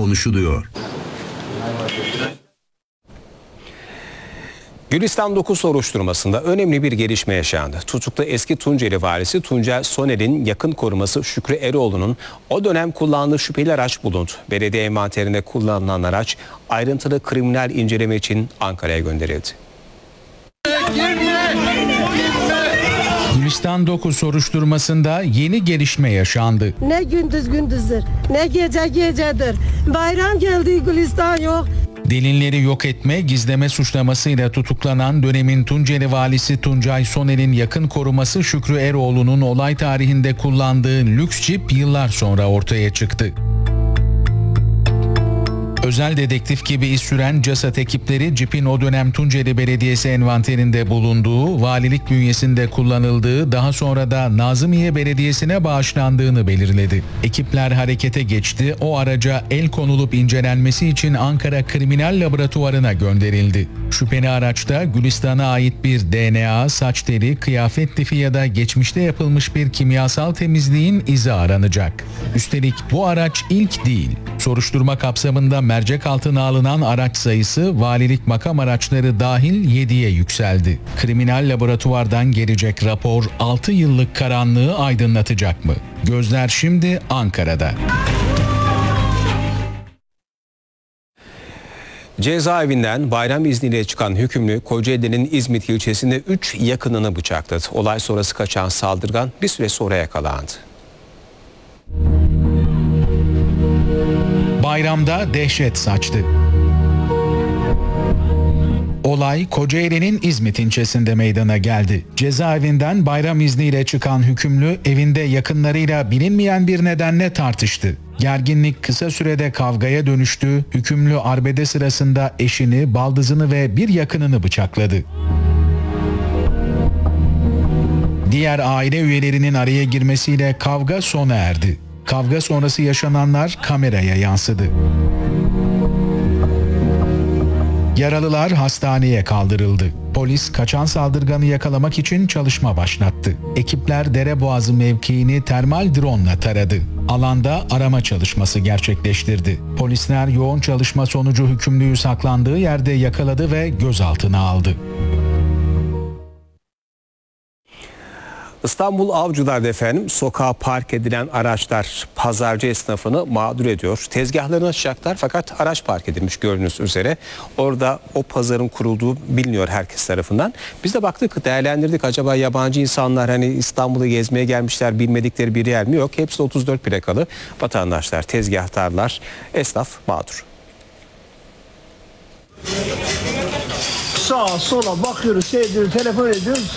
konuşuluyor. Gülistan 9 soruşturmasında önemli bir gelişme yaşandı. Tutuklu eski Tunceli valisi Tuncay Soner'in yakın koruması Şükrü Eroğlu'nun o dönem kullandığı şüpheli araç bulundu. Belediye envanterinde kullanılan araç ayrıntılı kriminal inceleme için Ankara'ya gönderildi. Gülistan 9 soruşturmasında yeni gelişme yaşandı. Ne gündüz gündüzdür, ne gece gecedir. Bayram geldi, Gülistan yok. Delilleri yok etme, gizleme suçlamasıyla tutuklanan dönemin Tunceli valisi Tuncay Soner'in yakın koruması Şükrü Eroğlu'nun olay tarihinde kullandığı lüks cip yıllar sonra ortaya çıktı. Özel dedektif gibi iz süren CASAT ekipleri cipin o dönem Tunceli Belediyesi envanterinde bulunduğu, valilik bünyesinde kullanıldığı, daha sonra da Nazımiye Belediyesi'ne bağışlandığını belirledi. Ekipler harekete geçti, o araca el konulup incelenmesi için Ankara Kriminal Laboratuvarı'na gönderildi. Şüpheli araçta Gülistan'a ait bir DNA, saç teli, kıyafet tipi ya da geçmişte yapılmış bir kimyasal temizliğin izi aranacak. Üstelik bu araç ilk değil. Soruşturma kapsamında mercek altına alınan araç sayısı valilik makam araçları dahil 7'ye yükseldi. Kriminal laboratuvardan gelecek rapor 6 yıllık karanlığı aydınlatacak mı? Gözler şimdi Ankara'da. Cezaevinden bayram izniyle çıkan hükümlü Kocaeli'nin İzmit ilçesinde 3 yakınını bıçakladı. Olay sonrası kaçan saldırgan bir süre sonra yakalandı. Bayramda dehşet saçtı. Olay Kocaeli'nin İzmit ilçesinde meydana geldi. Cezaevinden bayram izniyle çıkan hükümlü evinde yakınlarıyla bilinmeyen bir nedenle tartıştı. Gerginlik kısa sürede kavgaya dönüştü. Hükümlü arbede sırasında eşini, baldızını ve bir yakınını bıçakladı. Diğer aile üyelerinin araya girmesiyle kavga sona erdi. Kavga sonrası yaşananlar kameraya yansıdı. Yaralılar hastaneye kaldırıldı. Polis kaçan saldırganı yakalamak için çalışma başlattı. Ekipler Dereboğazı mevkiini termal drone'la taradı. Alanda arama çalışması gerçekleştirdi. Polisler yoğun çalışma sonucu hükümlüyü saklandığı yerde yakaladı ve gözaltına aldı. İstanbul Avcılar'da efendim sokağa park edilen araçlar pazarcı esnafını mağdur ediyor. Tezgahlarını açacaklar fakat araç park edilmiş gördüğünüz üzere. Orada o pazarın kurulduğu biliniyor herkes tarafından. Biz de baktık, değerlendirdik, acaba yabancı insanlar hani İstanbul'u gezmeye gelmişler, bilmedikleri bir yer mi? Yok, hepsi 34 plakalı vatandaşlar, tezgahtarlar, esnaf mağdur. Sağa sola bakıyoruz, telefon ediyoruz.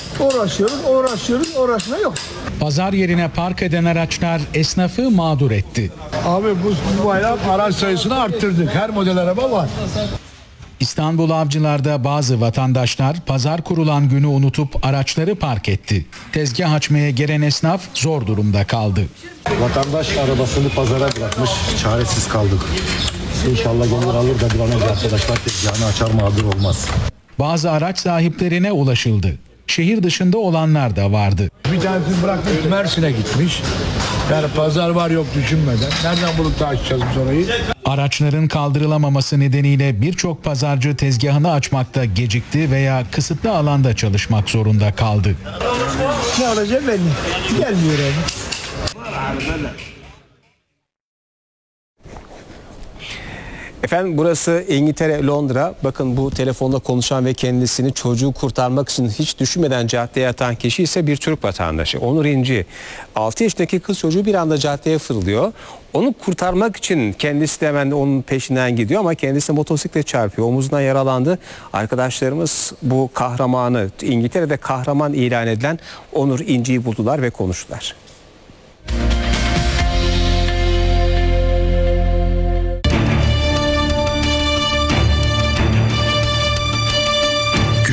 Uğraşma yok. Pazar yerine park eden araçlar esnafı mağdur etti. Abi bu bayram araç sayısını arttırdık. Her model araba var. İstanbul Avcılar'da bazı vatandaşlar pazar kurulan günü unutup araçları park etti. Tezgah açmaya gelen esnaf zor durumda kaldı. Vatandaş arabasını pazara bırakmış, çaresiz kaldık. İnşallah gelir alır da bir an önce arkadaşlar tezgahını açar, mağdur olmaz. Bazı araç sahiplerine ulaşıldı. Şehir dışında olanlar da vardı. Bir tanesini bırakmış Mersin'e gitmiş. Yani pazar var yok düşünmeden. Nereden bulup da açacağız biz orayı? Araçların kaldırılamaması nedeniyle birçok pazarcı tezgahını açmakta gecikti veya kısıtlı alanda çalışmak zorunda kaldı. Ne olacak belli. Gelmiyor abi. Efendim burası İngiltere, Londra. Bakın bu telefonda konuşan ve kendisini çocuğu kurtarmak için hiç düşünmeden caddeye atan kişi ise bir Türk vatandaşı. Onur İnci. 6 yaşındaki kız çocuğu bir anda caddeye fırlıyor. Onu kurtarmak için kendisi de hemen onun peşinden gidiyor ama kendisi motosiklet çarpıyor. Omuzuna yaralandı. Arkadaşlarımız bu kahramanı, İngiltere'de kahraman ilan edilen Onur İnci'yi buldular ve konuştular.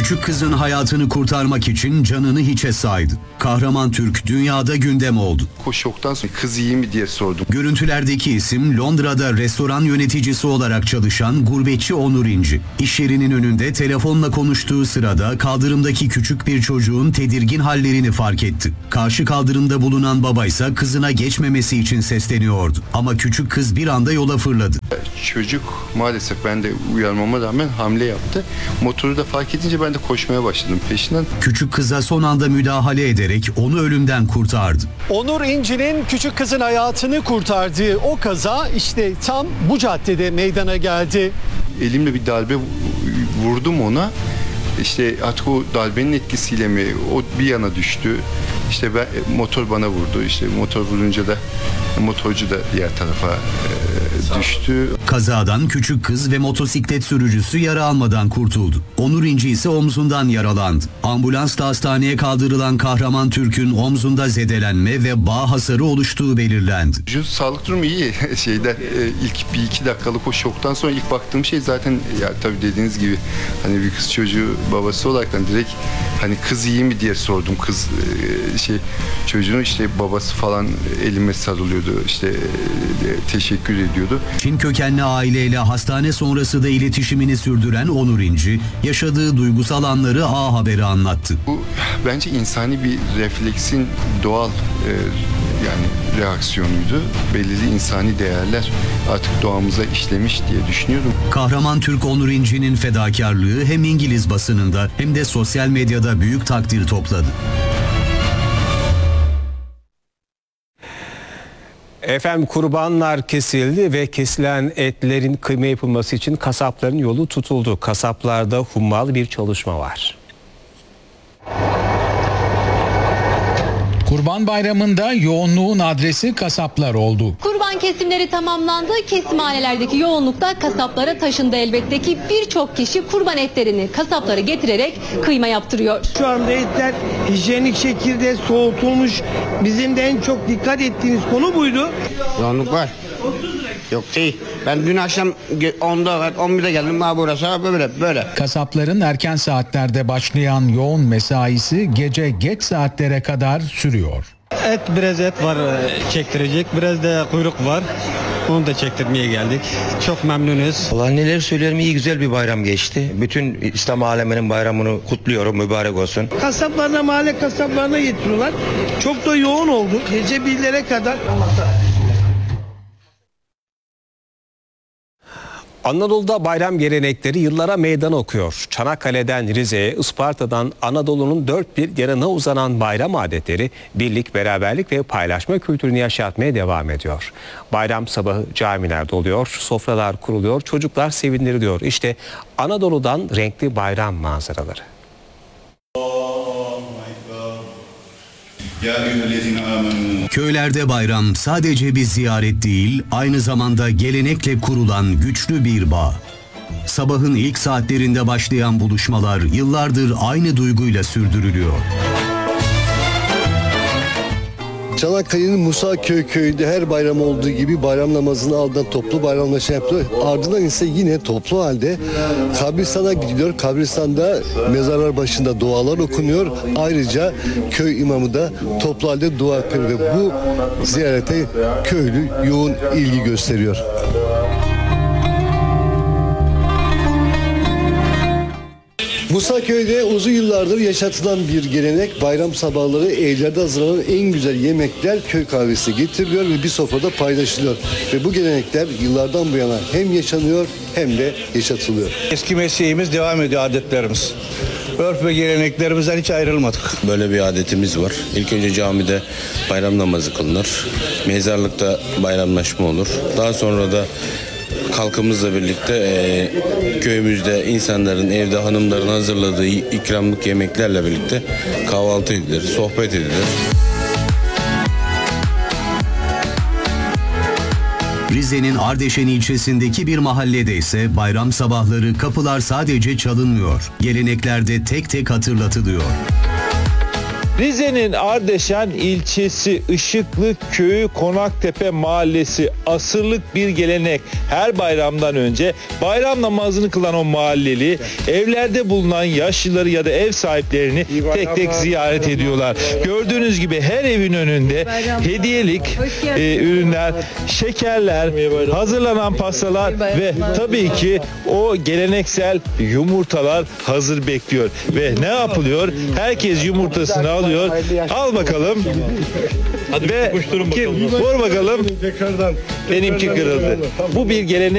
Küçük kızın hayatını kurtarmak için canını hiçe saydı. Kahraman Türk dünyada gündem oldu. O şoktan sonra kız iyi mi diye sordum. Görüntülerdeki isim Londra'da restoran yöneticisi olarak çalışan gurbetçi Onur İnci. İş yerinin önünde telefonla konuştuğu sırada kaldırımdaki küçük bir çocuğun tedirgin hallerini fark etti. Karşı kaldırımda bulunan babaysa kızına geçmemesi için sesleniyordu. Ama küçük kız bir anda yola fırladı. Çocuk maalesef ben de uyarmama rağmen hamle yaptı. Motoru da fark edince ben de koşmaya başladım peşinden. Küçük kıza son anda müdahale ederek onu ölümden kurtardı. Onur İnci'nin küçük kızın hayatını kurtardığı o kaza işte tam bu caddede meydana geldi. Elimle bir darbe vurdum ona. İşte artık o darbenin etkisiyle mi o bir yana düştü. İşte motor bana vurdu. İşte motor vurunca da motorcu da diğer tarafa düştü. Kazadan küçük kız ve motosiklet sürücüsü yara almadan kurtuldu. Onur İnci ise omzundan yaralandı. Ambulansla hastaneye kaldırılan Kahraman Türk'ün omzunda zedelenme ve bağ hasarı oluştuğu belirlendi. Sağlık durumu iyi. İlk bir iki dakikalık o şoktan sonra ilk baktığım şey zaten ya tabii dediğiniz gibi hani bir kız çocuğu babası olarak direkt hani kız iyi mi diye sordum. Kız çocuğun işte babası falan elime sarılıyordu. İşte teşekkür ediyordu. Çin kökenli aileyle hastane sonrası da iletişimini sürdüren Onur İnci yaşadığı duygusal anları A Haber'e anlattı. Bu bence insani bir refleksin doğal yani reaksiyonuydu. Belirli insani değerler artık doğamıza işlemiş diye düşünüyorum. Kahraman Türk Onur İnci'nin fedakarlığı hem İngiliz basınında hem de sosyal medyada büyük takdir topladı. Efendim kurbanlar kesildi ve kesilen etlerin kıyma yapılması için kasapların yolu tutuldu. Kasaplarda hummalı bir çalışma var. Kurban Bayramı'nda yoğunluğun adresi kasaplar oldu. Kurban kesimleri tamamlandı. Kesimhanelerdeki yoğunluk da kasaplara taşındı elbette ki birçok kişi kurban etlerini kasaplara getirerek kıyma yaptırıyor. Şu anda etler hijyenik şekilde soğutulmuş. Bizim de en çok dikkat ettiğimiz konu buydu. Yoğunluk var. Yok değil. Ben dün akşam 10'da 11'de geldim. Burası böyle. Kasapların erken saatlerde başlayan yoğun mesaisi gece geç saatlere kadar sürüyor. Biraz et var çektirecek, biraz da kuyruk var. Onu da çektirmeye geldik. Çok memnunuz. Vallahi neler söylerim, iyi güzel bir bayram geçti. Bütün İslam aleminin bayramını kutluyorum, mübarek olsun. Kasaplarına, mahalle kasaplarına getiriyorlar. Çok da yoğun oldu. Gece 1'lere kadar. Anadolu'da bayram gelenekleri yıllara meydan okuyor. Çanakkale'den Rize'ye, Isparta'dan Anadolu'nun dört bir yanına uzanan bayram adetleri birlik, beraberlik ve paylaşma kültürünü yaşatmaya devam ediyor. Bayram sabahı camiler doluyor, sofralar kuruluyor, çocuklar sevindiriliyor. İşte Anadolu'dan renkli bayram manzaraları. Köylerde bayram sadece bir ziyaret değil, aynı zamanda gelenekle kurulan güçlü bir bağ. Sabahın ilk saatlerinde başlayan buluşmalar yıllardır aynı duyguyla sürdürülüyor. Çanakkale'nin Musaköy köyünde her bayram olduğu gibi bayram namazını ardından toplu bayramlaşma yapılıyor. Ardından ise yine toplu halde kabristana gidiliyor. Kabristanda mezarlar başında dualar okunuyor. Ayrıca köy imamı da toplu halde dua yapıyor ve bu ziyarete köylü yoğun ilgi gösteriyor. Musaköy'de uzun yıllardır yaşatılan bir gelenek, bayram sabahları evlerde hazırlanan en güzel yemekler köy kahvesine getiriliyor ve bir sofrada paylaşılıyor. Ve bu gelenekler yıllardan bu yana hem yaşanıyor hem de yaşatılıyor. Eski mesleğimiz devam ediyor, adetlerimiz. Örf ve geleneklerimizden hiç ayrılmadık. Böyle bir adetimiz var. İlk önce camide bayram namazı kılınır. Mezarlıkta bayramlaşma olur. Daha sonra da halkımızla birlikte köyümüzde insanların, evde hanımların hazırladığı ikramlık yemeklerle birlikte kahvaltı edilir, sohbet edilir. Rize'nin Ardeşen ilçesindeki bir mahallede ise bayram sabahları kapılar sadece çalınmıyor, gelenekler de tek tek hatırlatılıyor. Rize'nin Ardeşen ilçesi Işıklı Köyü Konaktepe Mahallesi asırlık bir gelenek. Her bayramdan önce bayram namazını kılan o mahalleli evlerde bulunan yaşlıları ya da ev sahiplerini tek tek ziyaret ediyorlar. Gördüğünüz gibi her evin önünde hediyelik ürünler, şekerler, hazırlanan pastalar ve tabii ki o geleneksel yumurtalar hazır bekliyor. Ve ne yapılıyor? Herkes yumurtasını alıyor. Al bakalım. Hadi ve vur bakalım. Benimki kırıldı. Bu bir gelenek.